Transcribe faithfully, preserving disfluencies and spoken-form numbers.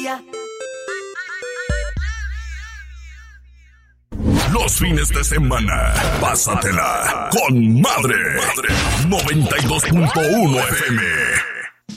Familia. Los fines de semana, pásatela con Madre. noventa y dos punto uno F M.